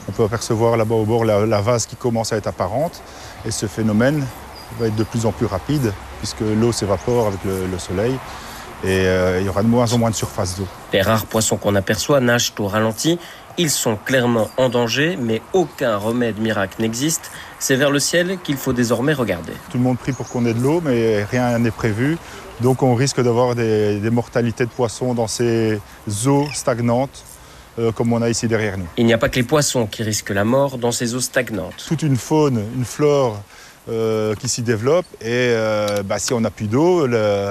On peut apercevoir là-bas au bord la vase qui commence à être apparente. Et ce phénomène va être de plus en plus rapide puisque l'eau s'évapore avec le soleil. Et il y aura de moins en moins de surface d'eau. Les rares poissons qu'on aperçoit nagent au ralenti. Ils sont clairement en danger, mais aucun remède miracle n'existe. C'est vers le ciel qu'il faut désormais regarder. Tout le monde prie pour qu'on ait de l'eau, mais rien n'est prévu. Donc on risque d'avoir des mortalités de poissons dans ces eaux stagnantes, comme on a ici derrière nous. Il n'y a pas que les poissons qui risquent la mort dans ces eaux stagnantes. Toute une faune, une flore qui s'y développe et si on n'a plus d'eau,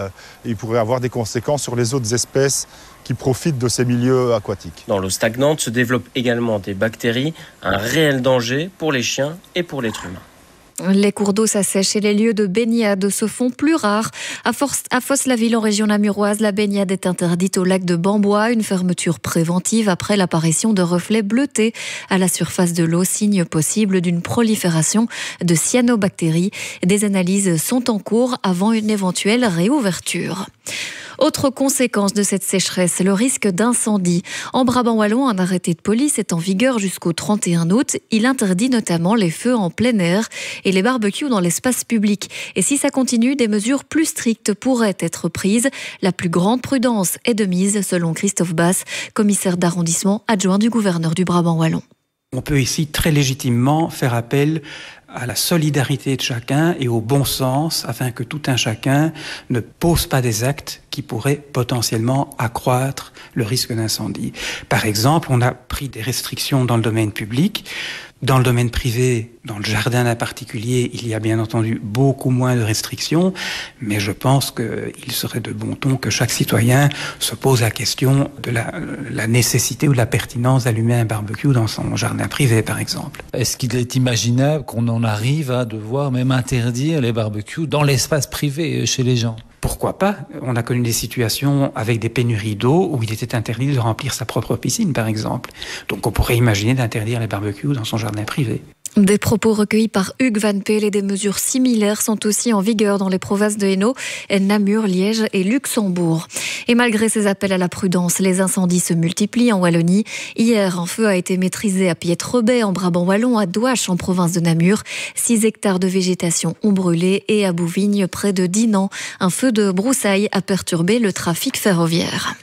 il pourrait avoir des conséquences sur les autres espèces qui profitent de ces milieux aquatiques. Dans l'eau stagnante se développent également des bactéries, un réel danger pour les chiens et pour l'être humain. Les cours d'eau s'assèchent et les lieux de baignade se font plus rares. À Fosse-la-Ville, en région namuroise, la baignade est interdite au lac de Bambois. Une fermeture préventive après l'apparition de reflets bleutés à la surface de l'eau, signe possible d'une prolifération de cyanobactéries. Des analyses sont en cours avant une éventuelle réouverture. Autre conséquence de cette sécheresse, le risque d'incendie. En Brabant wallon, un arrêté de police est en vigueur jusqu'au 31 août. Il interdit notamment les feux en plein air et les barbecues dans l'espace public. Et si ça continue, des mesures plus strictes pourraient être prises. La plus grande prudence est de mise, selon Christophe Basse, commissaire d'arrondissement adjoint du gouverneur du Brabant wallon. On peut ici très légitimement faire appel à la solidarité de chacun et au bon sens afin que tout un chacun ne pose pas des actes qui pourraient potentiellement accroître le risque d'incendie. Par exemple, on a pris des restrictions dans le domaine public. Dans le domaine privé, dans le jardin d'un particulier, il y a bien entendu beaucoup moins de restrictions, mais je pense qu'il serait de bon ton que chaque citoyen se pose la question de la nécessité ou de la pertinence d'allumer un barbecue dans son jardin privé, par exemple. Est-ce qu'il est imaginable qu'on en arrive à devoir même interdire les barbecues dans l'espace privé chez les gens ? Pourquoi pas ? On a connu des situations avec des pénuries d'eau où il était interdit de remplir sa propre piscine, par exemple. Donc on pourrait imaginer d'interdire les barbecues dans son jardin privé. Des propos recueillis par Hugues Van Peel et des mesures similaires sont aussi en vigueur dans les provinces de Hainaut, Namur, Liège et Luxembourg. Et malgré ces appels à la prudence, les incendies se multiplient en Wallonie. Hier, un feu a été maîtrisé à Pietrebay, en Brabant wallon, à Douache, en province de Namur. 6 hectares de végétation ont brûlé et à Bouvignes, près de Dinan, un feu de broussailles a perturbé le trafic ferroviaire.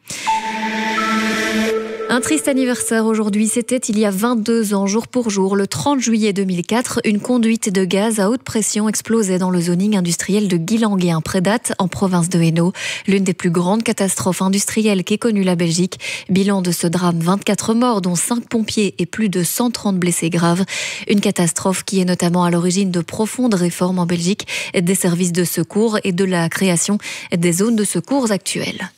Un triste anniversaire aujourd'hui, c'était il y a 22 ans, jour pour jour, le 30 juillet 2004, une conduite de gaz à haute pression explosait dans le zoning industriel de Guilanguet, près d'Ath, en province de Hainaut. L'une des plus grandes catastrophes industrielles qu'ait connue la Belgique. Bilan de ce drame, 24 morts, dont 5 pompiers et plus de 130 blessés graves. Une catastrophe qui est notamment à l'origine de profondes réformes en Belgique, des services de secours et de la création des zones de secours actuelles.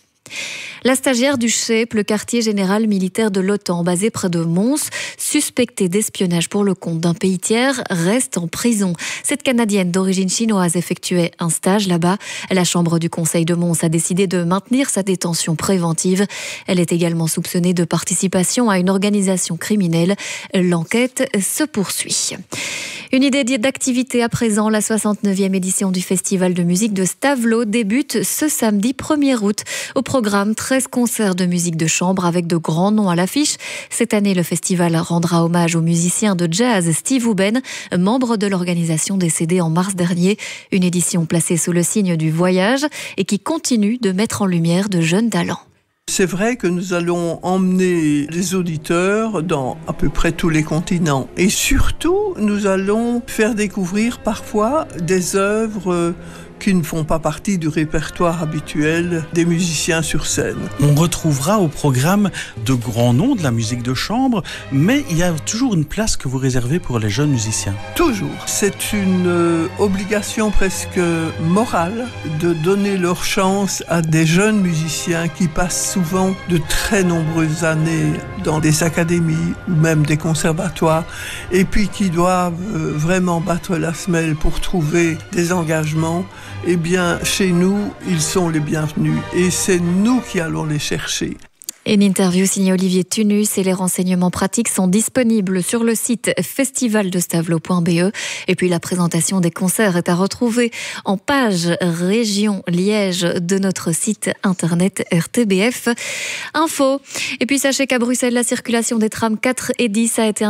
La stagiaire du CHEP, le quartier général militaire de l'OTAN, basé près de Mons, suspectée d'espionnage pour le compte d'un pays tiers, reste en prison. Cette Canadienne d'origine chinoise effectuait un stage là-bas. La chambre du conseil de Mons a décidé de maintenir sa détention préventive. Elle est également soupçonnée de participation à une organisation criminelle. L'enquête se poursuit. Une idée d'activité à présent, la 69e édition du Festival de musique de Stavelot débute ce samedi 1er août. Au programme, 13 concerts de musique de chambre avec de grands noms à l'affiche. Cette année, le festival rendra hommage au musicien de jazz Steve Houben, membre de l'organisation décédé en mars dernier. Une édition placée sous le signe du voyage et qui continue de mettre en lumière de jeunes talents. C'est vrai que nous allons emmener les auditeurs dans à peu près tous les continents. Et surtout, nous allons faire découvrir parfois des œuvres qui ne font pas partie du répertoire habituel des musiciens sur scène. On retrouvera au programme de grands noms de la musique de chambre, mais il y a toujours une place que vous réservez pour les jeunes musiciens. Toujours. C'est une obligation presque morale de donner leur chance à des jeunes musiciens qui passent souvent de très nombreuses années dans des académies ou même des conservatoires et puis qui doivent vraiment battre la semelle pour trouver des engagements. Eh bien, chez nous, ils sont les bienvenus et c'est nous qui allons les chercher. Une interview signée Olivier Tunus et les renseignements pratiques sont disponibles sur le site festivaldestavelo.be. Et puis la présentation des concerts est à retrouver en page Région Liège de notre site internet RTBF Info. Et puis sachez qu'à Bruxelles, la circulation des trams 4 et 10 a été